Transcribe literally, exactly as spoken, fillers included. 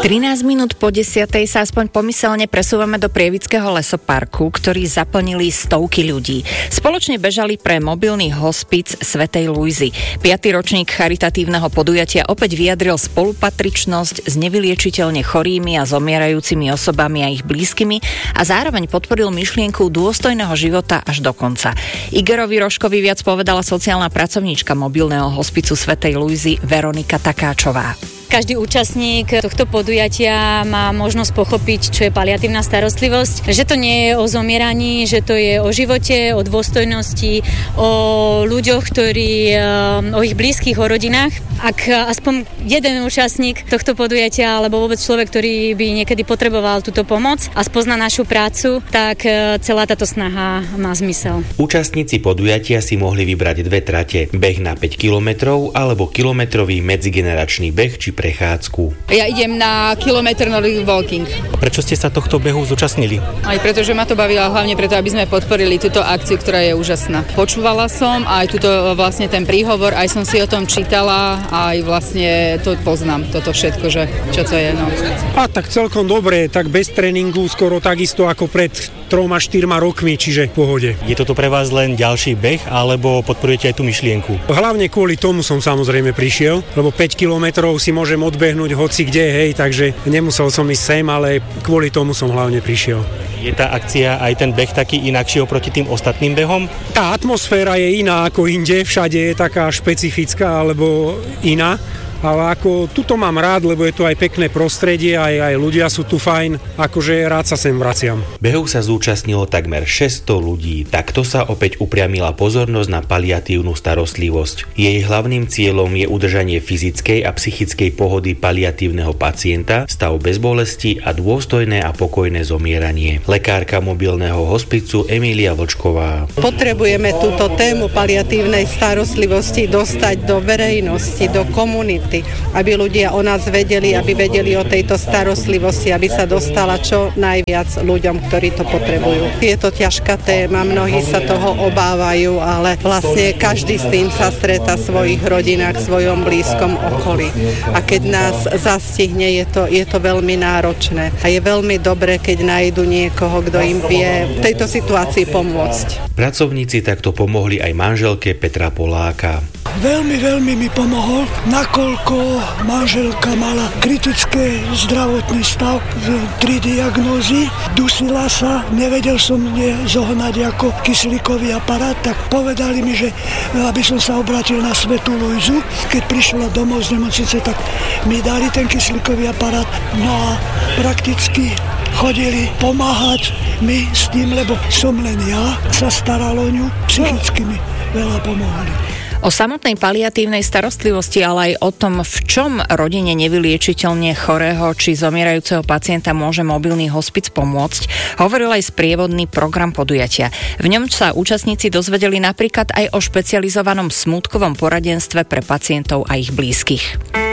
trinásť minút po desiatej sa aspoň pomyselne presúvame do Prievidského lesoparku, ktorý zaplnili stovky ľudí. Spoločne bežali pre mobilný hospic Svätej Lujzy. Piatý ročník charitatívneho podujatia opäť vyjadril spolupatričnosť s nevyliečiteľne chorými a zomierajúcimi osobami a ich blízkymi a zároveň podporil myšlienku dôstojného života až do konca. Igorovi Rožkovi viac povedala sociálna pracovníčka mobilného hospicu Svätej Lujzy Veronika Takáčová. Každý účastník tohto podujatia má možnosť pochopiť, čo je paliatívna starostlivosť, že to nie je o zomieraní, že to je o živote, o dôstojnosti, o ľuďoch, ktorí, o ich blízkych, o rodinách. Ak aspoň jeden účastník tohto podujatia, alebo vôbec človek, ktorý by niekedy potreboval túto pomoc a spozná našu prácu, tak celá táto snaha má zmysel. Účastníci podujatia si mohli vybrať dve trate, beh na päť kilometrov alebo kilometrový medzigeneračný beh či prechádzku. Ja idem na kilometr Nordic Walking. Prečo ste sa tohto behu zúčastnili? Aj preto, že ma to bavilo, hlavne preto, aby sme podporili túto akciu, ktorá je úžasná. Počúvala som aj túto vlastne ten príhovor, aj som si o tom čítala, aj vlastne to poznám, toto všetko, že čo to je. No. A tak celkom dobre, tak bez tréningu, skoro takisto ako pred troma, štyrma rokmi, čiže v pohode. Je toto pre vás len ďalší beh, alebo podporujete aj tú myšlienku? Hlavne kvôli tomu som samozrejme prišiel, lebo päť kilometrov si môžem odbehnúť hoci kde, hej, takže nemusel som ísť sem, ale kvôli tomu som hlavne prišiel. Je tá akcia aj ten beh taký inakší oproti tým ostatným behom? Tá atmosféra je iná ako inde, všade je taká špecifická alebo iná. Ale ako tuto mám rád, lebo je tu aj pekné prostredie, aj, aj ľudia sú tu fajn, akože rád sa sem vraciam. Behu sa zúčastnilo takmer šesťsto ľudí, takto sa opäť upriamila pozornosť na paliatívnu starostlivosť. Jej hlavným cieľom je udržanie fyzickej a psychickej pohody paliatívneho pacienta, stav bez bolesti a dôstojné a pokojné zomieranie. Lekárka mobilného hospicu Emília Vlčková. Potrebujeme túto tému paliatívnej starostlivosti dostať do verejnosti, do komunity, aby ľudia o nás vedeli, aby vedeli o tejto starostlivosti, aby sa dostala čo najviac ľuďom, ktorí to potrebujú. Je to ťažká téma, mnohí sa toho obávajú, ale vlastne každý s tým sa stretá v svojich rodinách, v svojom blízkom okolí. A keď nás zastihne, je to, je to veľmi náročné. A je veľmi dobré, keď nájdu niekoho, kto im vie v tejto situácii pomôcť. Pracovníci takto pomohli aj manželke Petra Poláka. Veľmi, veľmi mi pomohol, nakoľko manželka mala kritické zdravotný stav, tri diagnózy, dusila sa, nevedel som mne zohnať ako kyslíkový aparát, tak povedali mi, že aby som sa obrátil na Svätú Lujzu. Keď prišla domov z nemocnice, tak mi dali ten kyslíkový aparát, no a prakticky chodili pomáhať mi s tým, lebo som len ja, sa staral o ňu, psychicky mi veľa pomohli. O samotnej paliatívnej starostlivosti, ale aj o tom, v čom rodine nevyliečiteľne chorého či zomierajúceho pacienta môže mobilný hospic pomôcť, hovoril aj sprievodný program podujatia. V ňom sa účastníci dozvedeli napríklad aj o špecializovanom smútkovom poradenstve pre pacientov a ich blízkych.